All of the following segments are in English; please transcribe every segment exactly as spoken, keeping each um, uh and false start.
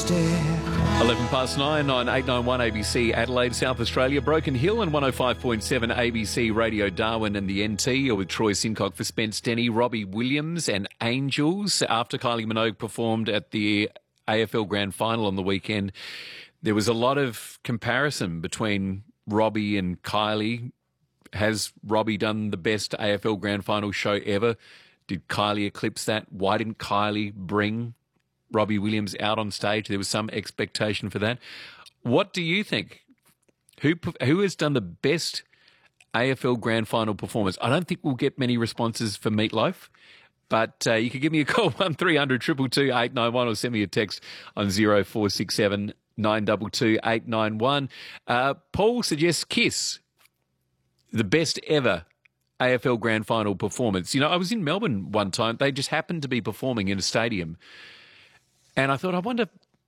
stare. eleven past nine on eight ninety-one A B C Adelaide, South Australia, Broken Hill and one oh five point seven A B C Radio Darwin and the N T. You're with Troy Sincock for Spence Denny, Robbie Williams and Angels. After Kylie Minogue performed at the A F L Grand Final on the weekend, there was a lot of comparison between Robbie and Kylie. Has Robbie done the best A F L Grand Final show ever? Did Kylie eclipse that? Why didn't Kylie bring Robbie Williams out on stage? There was some expectation for that. What do you think? Who who has done the best A F L Grand Final performance? I don't think we'll get many responses for Meatloaf, but uh, you could give me a call, one three hundred two two two eight nine one, or send me a text on zero four six seven nine two two eight nine one. Uh, Paul suggests Kiss, the best ever A F L Grand Final performance. You know, I was in Melbourne one time. They just happened to be performing in a stadium. And I thought, I wonder,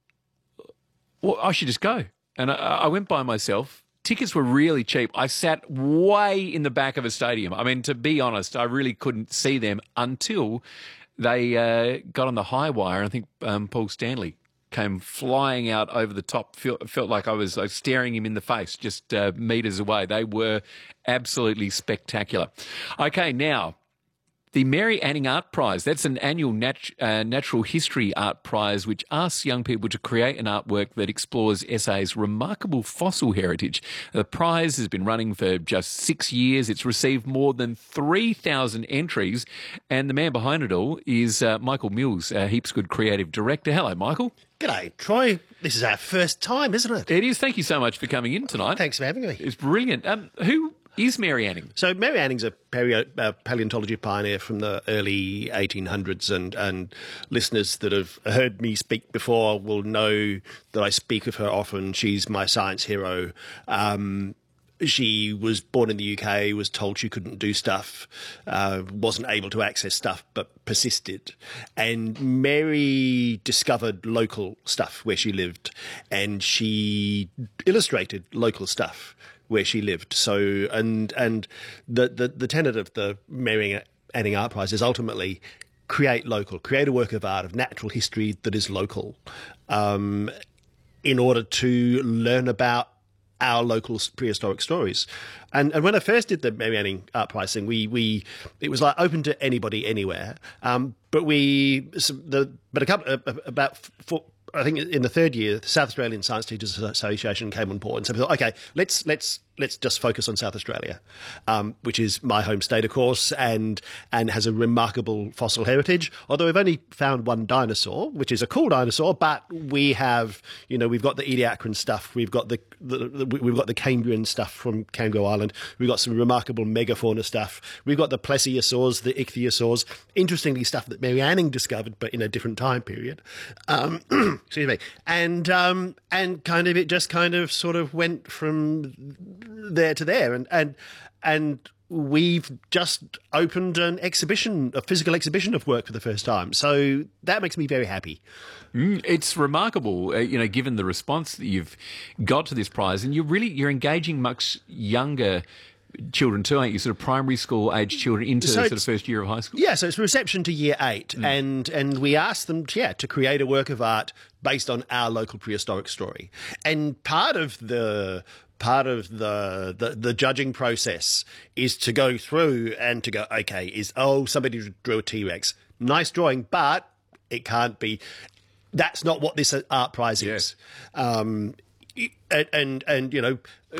well, I should just go. And I, I went by myself. Tickets were really cheap. I sat way in the back of a stadium. I mean, to be honest, I really couldn't see them until they uh, got on the high wire. I think um, Paul Stanley came flying out over the top. Felt, felt like I was like, staring him in the face just uh, metres away. They were absolutely spectacular. Okay, now, the Mary Anning Art Prize, that's an annual nat- uh, natural history art prize which asks young people to create an artwork that explores S A's remarkable fossil heritage. The prize has been running for just six years. It's received more than three thousand entries, and the man behind it all is uh, Michael Mills, a Heaps Good creative director. Hello, Michael. G'day, Troy. This is our first time, isn't it? It is. Thank you so much for coming in tonight. Thanks for having me. It's brilliant. Um, who is Mary Anning? So Mary Anning's a paleo- uh, paleontology pioneer from the early eighteen hundreds, and, and listeners that have heard me speak before will know that I speak of her often. She's my science hero. Um, she was born in the U K, was told she couldn't do stuff, uh, wasn't able to access stuff, but persisted. And Mary discovered local stuff where she lived, and she illustrated local stuff where she lived. So, and and the, the, the tenet of the Mary Anning Art Prize is ultimately create local, create a work of art, of natural history that is local, um, in order to learn about our local prehistoric stories. And and when I first did the Mary Anning Art Prize thing, we we it was like open to anybody anywhere. Um, but we the but a couple uh, about four, I think in the third year, the South Australian Science Teachers Association came on board and said, okay, let's let's let's just focus on South Australia, um, which is my home state, of course, and and has a remarkable fossil heritage. Although we've only found one dinosaur, which is a cool dinosaur, but we have, you know, we've got the Ediacaran stuff, we've got the, the, the we've got the Cambrian stuff from Kangaroo Island, we've got some remarkable megafauna stuff, we've got the plesiosaurs, the ichthyosaurs, interestingly stuff that Mary Anning discovered, but in a different time period. Um, excuse me, and um, and kind of it just kind of sort of went from there to there, and and and we've just opened an exhibition, a physical exhibition of work for the first time. So that makes me very happy. Mm, it's remarkable, uh, you know, given the response that you've got to this prize, and you're really you're engaging much younger children too, aren't you? Sort of primary school age children into So the sort of first year of high school. Yeah, so it's reception to year eight, mm. and and we asked them, to, yeah, to create a work of art based on our local prehistoric story. And part of the part of the, the the judging process is to go through and to go, okay, is oh somebody drew a T-Rex, nice drawing, but it can't be. That's not what this art prize is. Yeah. Um, and, and and you know.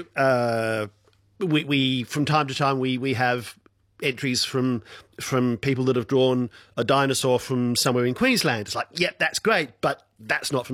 Uh, We, we from time to time we, we have entries from from people that have drawn a dinosaur from somewhere in Queensland. It's like, yep, that's great, but that's not from